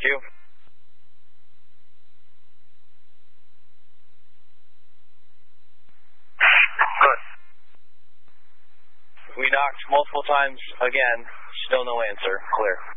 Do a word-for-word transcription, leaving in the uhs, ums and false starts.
you. Good. We knocked multiple times again. Still no answer. Clear.